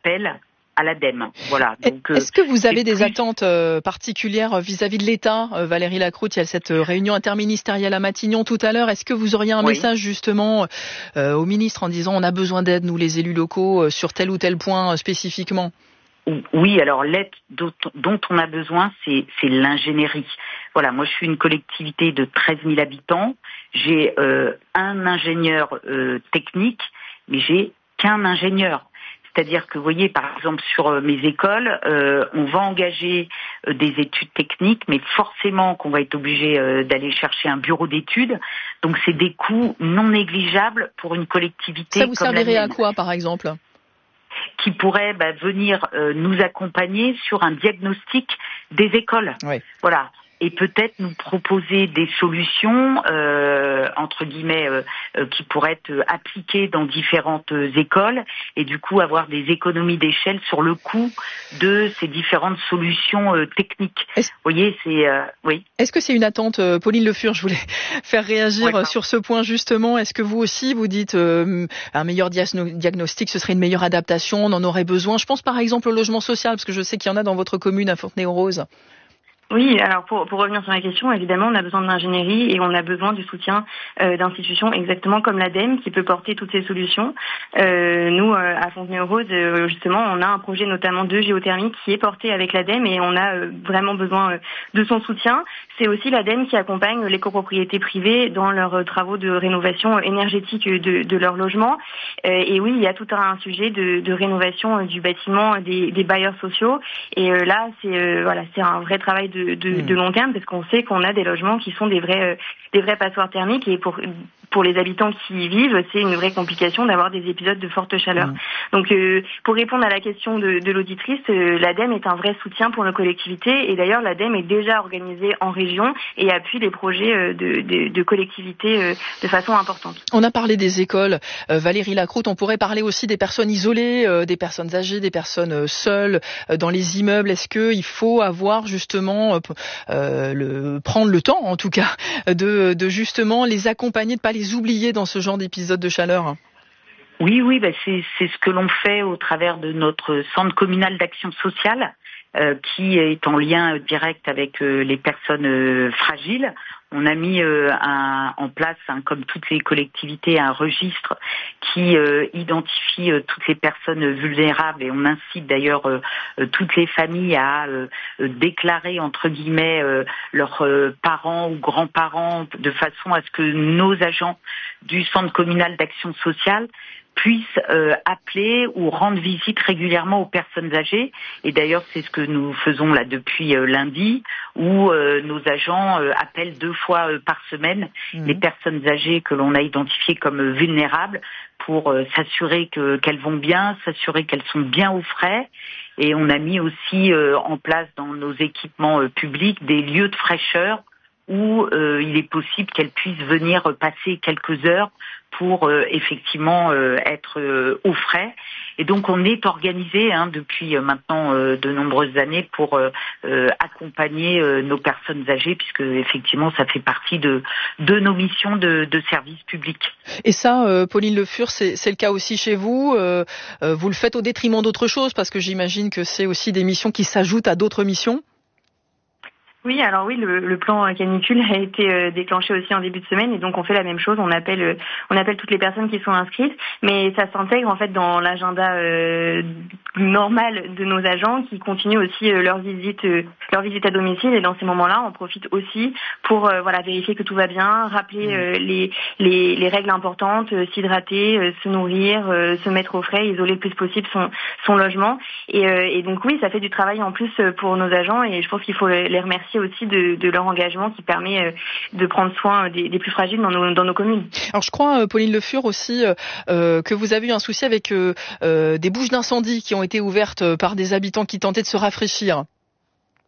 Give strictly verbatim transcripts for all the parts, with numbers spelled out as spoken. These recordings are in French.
appel à l'ADEME. Voilà. Donc, Est-ce que vous avez des plus... attentes euh, particulières vis-à-vis de l'État, euh, Valérie Lacroute? Il y a cette euh, réunion interministérielle à Matignon tout à l'heure. Est-ce que vous auriez un oui. message justement euh, au ministre en disant on a besoin d'aide, nous les élus locaux, euh, sur tel ou tel point euh, spécifiquement? Oui, alors l'aide dont, dont on a besoin, c'est, c'est l'ingénierie. Voilà, moi je suis une collectivité de treize mille habitants. J'ai euh, un ingénieur euh, technique, mais j'ai qu'un ingénieur. C'est-à-dire que, vous voyez, par exemple, sur euh, mes écoles, euh, on va engager euh, des études techniques, mais forcément qu'on va être obligé euh, d'aller chercher un bureau d'études. Donc, c'est des coûts non négligeables pour une collectivité. Ça vous comme servirait la à quoi, par exemple? Qui pourrait bah, venir euh, nous accompagner sur un diagnostic des écoles. Oui. Voilà. Et peut-être nous proposer des solutions, euh, entre guillemets, euh, euh, qui pourraient être appliquées dans différentes euh, écoles et du coup avoir des économies d'échelle sur le coût de ces différentes solutions euh, techniques. Est-ce... Vous voyez, c'est... Euh, oui. Est-ce que c'est une attente, euh, Pauline Le Fur, je voulais faire réagir ouais, sur ce point justement. Est-ce que vous aussi, vous dites euh, un meilleur diasno- diagnostic, ce serait une meilleure adaptation, on en aurait besoin? Je pense par exemple au logement social, parce que je sais qu'il y en a dans votre commune à Fontenay-aux-Roses. Oui, alors pour, pour revenir sur la question, évidemment, on a besoin de l'ingénierie et on a besoin du soutien euh, d'institutions exactement comme l'ADEME qui peut porter toutes ces solutions. Euh, nous, euh, à Fontenay-aux-Roses, euh, justement, on a un projet notamment de géothermie qui est porté avec l'ADEME et on a euh, vraiment besoin euh, de son soutien. C'est aussi l'ADEME qui accompagne les copropriétés privées dans leurs euh, travaux de rénovation énergétique de, de leur logement. Euh, et oui, il y a tout un sujet de, de rénovation euh, du bâtiment des, des bailleurs sociaux. Et euh, là, c'est euh, voilà, c'est un vrai travail de De, de, de long terme parce qu'on sait qu'on a des logements qui sont des vrais euh, des vrais passoires thermiques et pour pour les habitants qui y vivent, c'est une vraie complication d'avoir des épisodes de forte chaleur. Mmh. Donc euh, pour répondre à la question de, de l'auditrice, euh, l'ADEME est un vrai soutien pour nos collectivités et d'ailleurs l'ADEME est déjà organisée en région et appuie les projets euh, de, de, de collectivités euh, de façon importante. On a parlé des écoles, euh, Valérie Lacroute, on pourrait parler aussi des personnes isolées, euh, des personnes âgées, des personnes euh, seules euh, dans les immeubles. Est-ce qu'il faut avoir justement Euh, le, prendre le temps, en tout cas, de, de justement les accompagner, de pas les oublier dans ce genre d'épisode de chaleur? Oui, oui, bah c'est, c'est ce que l'on fait au travers de notre centre communal d'action sociale, euh, qui est en lien direct avec euh, les personnes euh, fragiles. On a mis euh, un, en place, hein, comme toutes les collectivités, un registre qui euh, identifie euh, toutes les personnes vulnérables et on incite d'ailleurs euh, euh, toutes les familles à euh, euh, déclarer entre guillemets euh, leurs euh, parents ou grands-parents de façon à ce que nos agents du centre communal d'action sociale puissent euh, appeler ou rendre visite régulièrement aux personnes âgées. Et d'ailleurs, c'est ce que nous faisons là depuis euh, lundi, où euh, nos agents euh, appellent deux fois euh, par semaine mmh. les personnes âgées que l'on a identifiées comme euh, vulnérables pour euh, s'assurer que, qu'elles vont bien, s'assurer qu'elles sont bien au frais. Et on a mis aussi euh, en place dans nos équipements euh, publics des lieux de fraîcheur où euh, il est possible qu'elles puissent venir passer quelques heures pour euh, effectivement euh, être euh, au frais. Et donc on est organisé hein, depuis euh, maintenant euh, de nombreuses années pour euh, euh, accompagner euh, nos personnes âgées, puisque effectivement ça fait partie de de nos missions de, de service public. Et ça, euh, Pauline Le Fur, c'est, c'est le cas aussi chez vous. Euh, euh, vous le faites au détriment d'autres choses, parce que j'imagine que c'est aussi des missions qui s'ajoutent à d'autres missions. Oui, alors oui, le, le plan canicule a été euh, déclenché aussi en début de semaine et donc on fait la même chose. On appelle, euh, on appelle toutes les personnes qui sont inscrites, mais ça s'intègre en fait dans l'agenda euh, normal de nos agents qui continuent aussi euh, leur visite, euh, leur visite à domicile. Et dans ces moments-là, on profite aussi pour euh, voilà vérifier que tout va bien, rappeler euh, les, les les règles importantes, euh, s'hydrater, euh, se nourrir, euh, se mettre au frais, isoler le plus possible son son logement. Et, euh, et donc oui, ça fait du travail en plus pour nos agents et je pense qu'il faut les remercier aussi de, de leur engagement qui permet de prendre soin des, des plus fragiles dans nos, dans nos communes. Alors je crois, Pauline Le Fur, aussi euh, que vous avez eu un souci avec euh, euh, des bouches d'incendie qui ont été ouvertes par des habitants qui tentaient de se rafraîchir.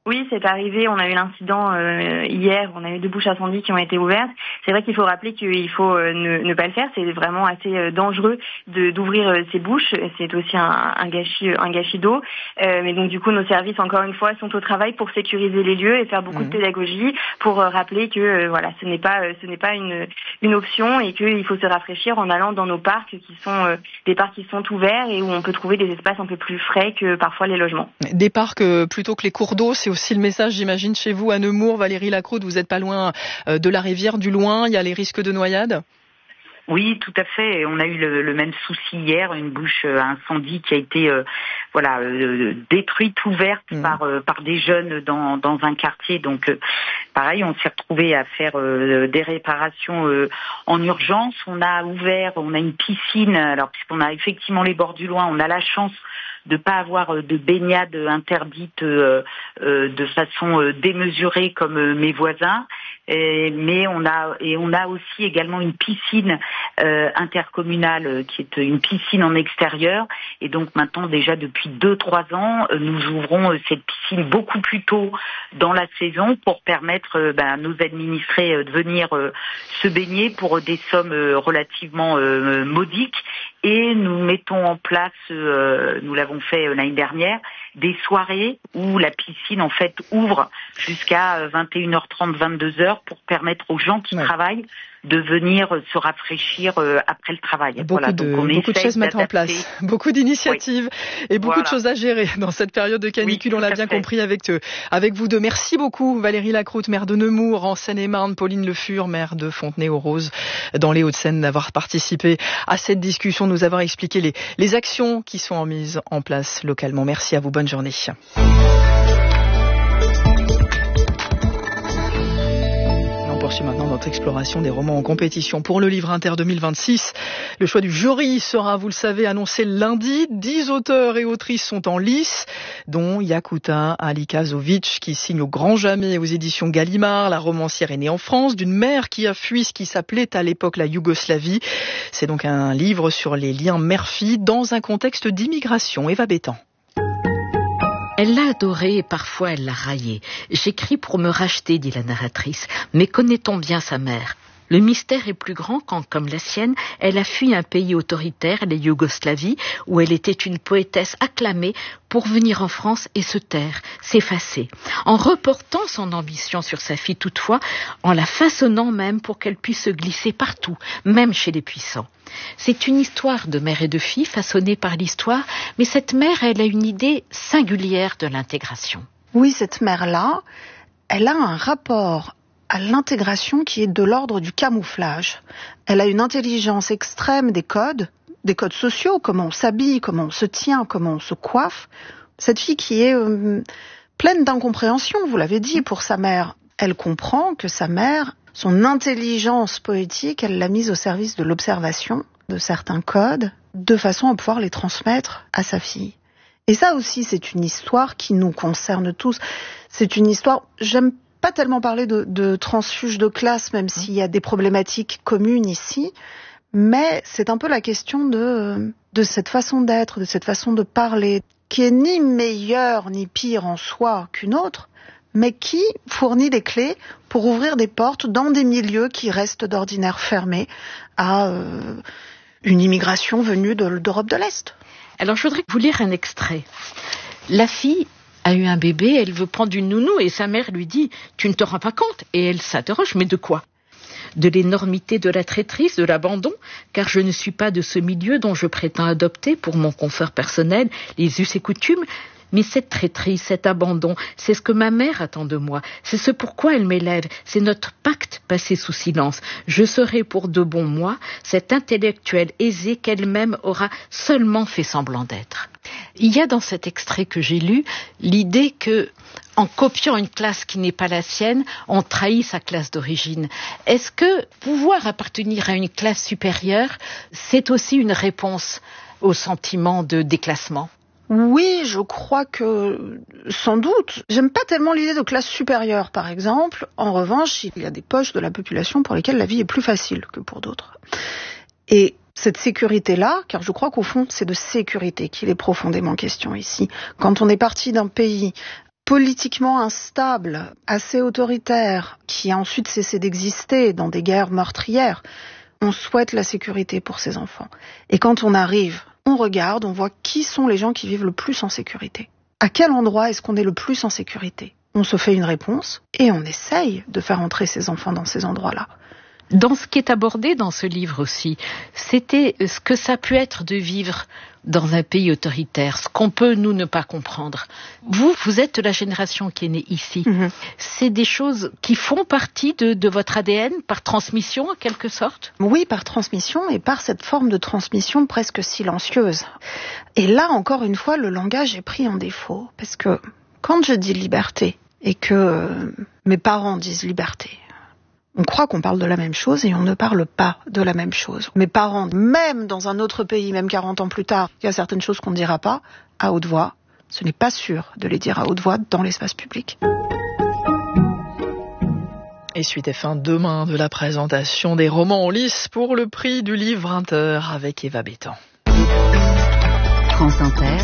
Oui, c'est arrivé. On a eu l'incident euh, hier. On a eu deux bouches incendies qui ont été ouvertes. C'est vrai qu'il faut rappeler qu'il faut euh, ne, ne pas le faire. C'est vraiment assez euh, dangereux de, d'ouvrir euh, ces bouches. C'est aussi un, un gâchis, un gâchis d'eau. Euh, mais donc du coup, nos services, encore une fois, sont au travail pour sécuriser les lieux et faire beaucoup mmh. de pédagogie pour euh, rappeler que euh, voilà, ce n'est pas, euh, ce n'est pas une, une option et qu'il faut se rafraîchir en allant dans nos parcs qui sont euh, des parcs qui sont ouverts et où on peut trouver des espaces un peu plus frais que parfois les logements. Des parcs euh, plutôt que les cours d'eau, c'est aussi le message, j'imagine, chez vous à Nemours. Valérie Lacroute, vous n'êtes pas loin euh, de la rivière du Loing, il y a les risques de noyade? Oui, tout à fait. On a eu le, le même souci hier, une bouche à incendie qui a été euh, voilà euh, détruite, ouverte mmh. par euh, par des jeunes dans dans un quartier. Donc euh, pareil, on s'est retrouvé à faire euh, des réparations euh, en urgence. On a ouvert, on a une piscine. Alors puisqu'on a effectivement les bords du Loing, on a la chance de pas avoir de baignade interdite euh, euh, de façon euh, démesurée comme euh, mes voisins. Et, mais on a et on a aussi également une piscine euh, intercommunale euh, qui est une piscine en extérieur et donc maintenant déjà depuis deux trois ans euh, nous ouvrons euh, cette piscine beaucoup plus tôt dans la saison pour permettre euh, ben, à nos administrés euh, de venir euh, se baigner pour des sommes euh, relativement euh, modiques et nous mettons en place euh, nous l'avons fait euh, l'année dernière des soirées où la piscine en fait ouvre jusqu'à vingt et une heures trente, vingt-deux heures pour permettre aux gens qui ouais. travaillent de venir se rafraîchir euh, après le travail. Beaucoup voilà, de, donc beaucoup de choses mettre en place, beaucoup d'initiatives oui. et beaucoup voilà. de choses à gérer dans cette période de canicule, oui, on l'a bien fait. compris avec, euh, avec vous deux. Merci beaucoup Valérie Lacroute, maire de Nemours en Seine-et-Marne, Pauline Le Fur, maire de Fontenay-aux-Roses dans les Hauts-de-Seine, d'avoir participé à cette discussion, de nous avoir expliqué les, les actions qui sont mises en place localement. Merci à vous, bonne journée. On poursuit maintenant notre exploration des romans en compétition pour le livre inter deux mille vingt-six. Le choix du jury sera, vous le savez, annoncé lundi. Dix auteurs et autrices sont en lice, dont Yakuta Alikazovic, qui signe au grand jamais aux éditions Gallimard. La romancière est née en France, d'une mère qui a fui ce qui s'appelait à l'époque la Yougoslavie. C'est donc un livre sur les liens mère-fille dans un contexte d'immigration. Eva Bétan. Elle l'a adoré et parfois elle l'a raillé. J'écris pour me racheter, dit la narratrice, mais connaît-on bien sa mère ? Le mystère est plus grand quand, comme la sienne, elle a fui un pays autoritaire, la Yougoslavie, où elle était une poétesse acclamée, pour venir en France et se taire, s'effacer, en reportant son ambition sur sa fille toutefois, en la façonnant même pour qu'elle puisse se glisser partout, même chez les puissants. C'est une histoire de mère et de fille façonnée par l'histoire, mais cette mère, elle a une idée singulière de l'intégration. Oui, cette mère-là, elle a un rapport à l'intégration qui est de l'ordre du camouflage. Elle a une intelligence extrême des codes, des codes sociaux, comment on s'habille, comment on se tient, comment on se coiffe. Cette fille qui est euh, pleine d'incompréhension, vous l'avez dit, pour sa mère. Elle comprend que sa mère, son intelligence poétique, elle l'a mise au service de l'observation de certains codes, de façon à pouvoir les transmettre à sa fille. Et ça aussi, c'est une histoire qui nous concerne tous. C'est une histoire, j'aime pas tellement parler de, de transfuge de classe, même s'il y a des problématiques communes ici, mais c'est un peu la question de, de cette façon d'être, de cette façon de parler, qui est ni meilleure ni pire en soi qu'une autre, mais qui fournit des clés pour ouvrir des portes dans des milieux qui restent d'ordinaire fermés à euh, une immigration venue de, d'Europe de l'Est. Alors je voudrais vous lire un extrait. La fille a eu un bébé, elle veut prendre une nounou et sa mère lui dit « Tu ne te rends pas compte ?» Et elle s'interroge « Mais de quoi ?» De l'énormité de la traîtrise, de l'abandon, car je ne suis pas de ce milieu dont je prétends adopter pour mon confort personnel les us et coutumes. Mais cette traîtrise, cet abandon, c'est ce que ma mère attend de moi. C'est ce pourquoi elle m'élève. C'est notre pacte passé sous silence. Je serai pour de bon moi cette intellectuelle aisée qu'elle-même aura seulement fait semblant d'être. Il y a dans cet extrait que j'ai lu l'idée que, en copiant une classe qui n'est pas la sienne, on trahit sa classe d'origine. Est-ce que pouvoir appartenir à une classe supérieure, c'est aussi une réponse au sentiment de déclassement ? Oui, je crois que, sans doute. J'aime pas tellement l'idée de classe supérieure, par exemple. En revanche, il y a des poches de la population pour lesquelles la vie est plus facile que pour d'autres. Et cette sécurité-là, car je crois qu'au fond, c'est de sécurité qu'il est profondément question ici. Quand on est parti d'un pays politiquement instable, assez autoritaire, qui a ensuite cessé d'exister dans des guerres meurtrières. On souhaite la sécurité pour ces enfants. Et quand on arrive, on regarde, on voit qui sont les gens qui vivent le plus en sécurité. À quel endroit est-ce qu'on est le plus en sécurité ? On se fait une réponse et on essaye de faire entrer ces enfants dans ces endroits-là. Dans ce qui est abordé dans ce livre aussi, c'était ce que ça peut être de vivre dans un pays autoritaire, ce qu'on peut, nous, ne pas comprendre. Vous, vous êtes de la génération qui est née ici. Mmh. C'est des choses qui font partie de, de votre A D N, par transmission, en quelque sorte ? Oui, par transmission, et par cette forme de transmission presque silencieuse. Et là, encore une fois, le langage est pris en défaut. Parce que quand je dis liberté, et que mes parents disent liberté, on croit qu'on parle de la même chose et on ne parle pas de la même chose. Mes parents, même dans un autre pays, même quarante ans plus tard, il y a certaines choses qu'on ne dira pas à haute voix. Ce n'est pas sûr de les dire à haute voix dans l'espace public. Et suite et fin demain de la présentation des romans en lice pour le prix du livre Inter avec Eva Bétan. France Inter.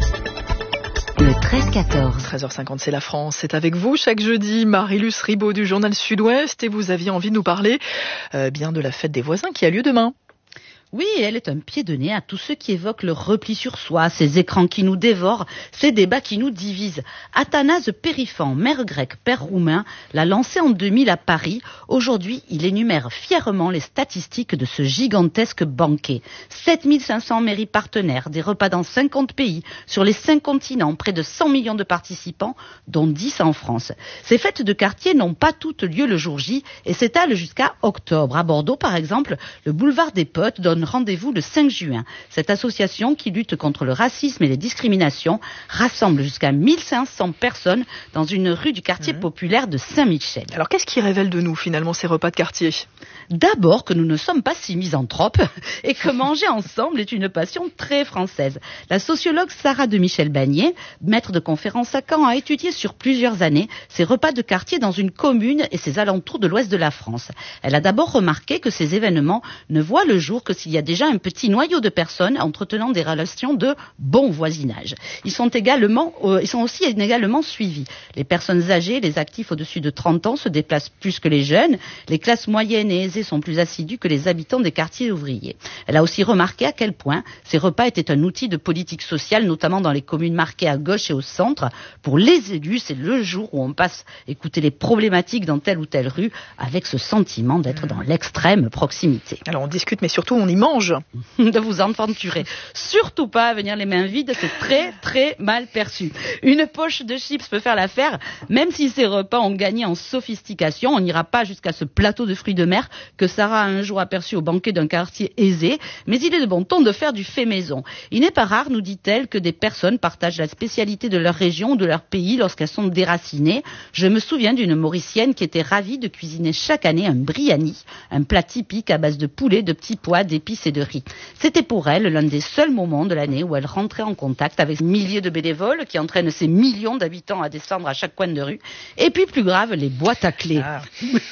Le treize quatorze. treize heures cinquante, c'est la France. C'est avec vous chaque jeudi, Marie-Luce Ribaud du journal Sud-Ouest. Et vous aviez envie de nous parler euh, bien de la fête des voisins qui a lieu demain. Oui, elle est un pied de nez à tous ceux qui évoquent le repli sur soi, ces écrans qui nous dévorent, ces débats qui nous divisent. Athanase Périphan, maire grec, père roumain, l'a lancé en deux mille à Paris. Aujourd'hui, il énumère fièrement les statistiques de ce gigantesque banquet. sept mille cinq cents mairies partenaires, des repas dans cinquante pays, sur les cinq continents, près de cent millions de participants, dont dix en France. Ces fêtes de quartier n'ont pas toutes lieu le jour J et s'étalent jusqu'à octobre. À Bordeaux, par exemple, le boulevard des Potes donne rendez-vous le cinq juin. Cette association qui lutte contre le racisme et les discriminations rassemble jusqu'à mille cinq cents personnes dans une rue du quartier mmh. populaire de Saint-Michel. Alors qu'est-ce qui révèle de nous finalement ces repas de quartier ? D'abord que nous ne sommes pas si misanthropes et que manger ensemble est une passion très française. La sociologue Sarah de Michel-Bagné, maître de conférence à Caen, a étudié sur plusieurs années ces repas de quartier dans une commune et ses alentours de l'ouest de la France. Elle a d'abord remarqué que ces événements ne voient le jour que s'il y a déjà un petit noyau de personnes entretenant des relations de bon voisinage. Ils sont également, euh, ils sont aussi également suivis. Les personnes âgées, les actifs au-dessus de trente ans se déplacent plus que les jeunes. Les classes moyennes et aisées sont plus assidus que les habitants des quartiers ouvriers. Elle a aussi remarqué à quel point ces repas étaient un outil de politique sociale, notamment dans les communes marquées à gauche et au centre. Pour les élus, c'est le jour où on passe écouter les problématiques dans telle ou telle rue avec ce sentiment d'être dans l'extrême proximité. Alors on discute, mais surtout on y mange. De vous aventurer. Surtout pas à venir les mains vides, c'est très très mal perçu. Une poche de chips peut faire l'affaire, même si ces repas ont gagné en sophistication. On n'ira pas jusqu'à ce plateau de fruits de mer que Sarah a un jour aperçu au banquet d'un quartier aisé, mais il est de bon ton de faire du fait maison. Il n'est pas rare, nous dit-elle, que des personnes partagent la spécialité de leur région ou de leur pays lorsqu'elles sont déracinées. Je me souviens d'une Mauricienne qui était ravie de cuisiner chaque année un briani, un plat typique à base de poulet, de petits pois, d'épices et de riz. C'était pour elle l'un des seuls moments de l'année où elle rentrait en contact avec milliers de bénévoles qui entraînent ces millions d'habitants à descendre à chaque coin de rue. Et puis plus grave, les boîtes à clés. Ah.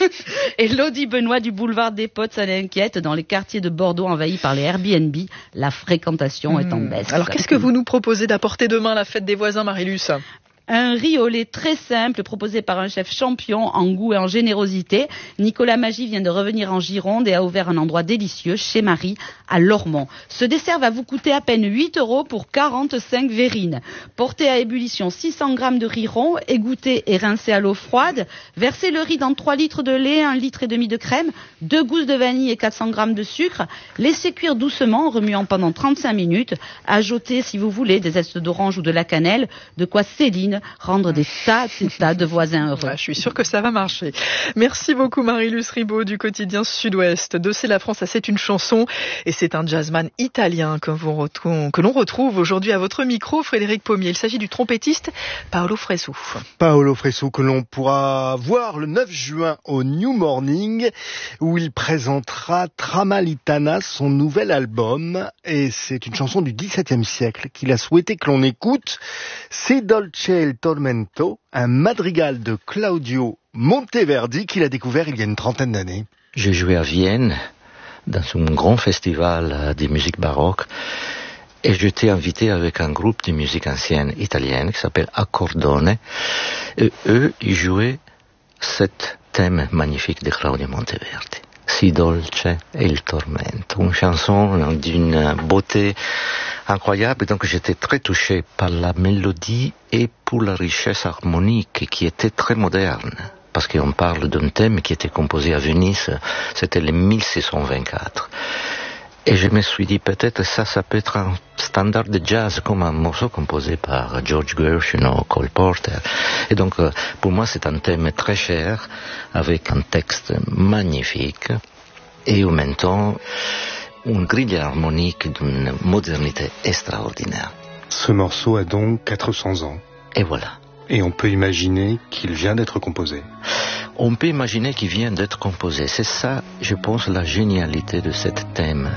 Elodie Benoît du boulevard des Potes s'en inquiète. Dans les quartiers de Bordeaux envahis par les Airbnb, la fréquentation mmh. est en baisse. Alors qu'est-ce que vous nous proposez d'apporter demain à la fête des voisins, Marie-Luce ? Un riz au lait très simple proposé par un chef champion en goût et en générosité. Nicolas Magie vient de revenir en Gironde et a ouvert un endroit délicieux chez Marie à Lormont. Ce dessert va vous coûter à peine huit euros pour quarante-cinq verrines. Portez à ébullition six cents grammes de riz rond, égoutté et rincé à l'eau froide. Versez le riz dans trois litres de lait, un litre et demi de crème, deux gousses de vanille et quatre cents grammes de sucre. Laissez cuire doucement en remuant pendant trente-cinq minutes. Ajoutez, si vous voulez, des zestes d'orange ou de la cannelle, de quoi Céline rendre des tas, des tas de voisins heureux. Ouais, je suis sûre que ça va marcher. Merci beaucoup Marie-Luce Ribaud du quotidien Sud-Ouest. De C'est la France à C'est une chanson et c'est un jazzman italien que, vous retrouvez, que l'on retrouve aujourd'hui à votre micro, Frédéric Pommier. Il s'agit du trompettiste Paolo Fresu. Paolo Fresu que l'on pourra voir le neuf juin au New Morning où il présentera Tramontana, son nouvel album, et c'est une chanson du dix-septième siècle qu'il a souhaité que l'on écoute. C'est Dolce il Tormento, un madrigal de Claudio Monteverdi qu'il a découvert il y a une trentaine d'années. J'ai joué à Vienne dans un grand festival de musique baroque Et j'étais invité avec un groupe de musique ancienne italienne qui s'appelle Accordone. Et eux, ils jouaient cet thème magnifique de Claudio Monteverdi. Si dolce e il tormento. Une chanson d'une beauté incroyable. Donc j'étais très touché par la mélodie et pour la richesse harmonique qui était très moderne. Parce qu'on parle d'un thème qui était composé à Venise, c'était le mille six cent vingt-quatre. Et je me suis dit, peut-être ça, ça peut être un standard de jazz, comme un morceau composé par George Gershwin ou Cole Porter. Et donc, pour moi, c'est un thème très cher, avec un texte magnifique, et en même temps, une grille harmonique d'une modernité extraordinaire. Ce morceau a donc quatre cents ans. Et voilà. Et on peut imaginer qu'il vient d'être composé. On peut imaginer qu'il vient d'être composé. C'est ça, je pense, la génialité de ce thème.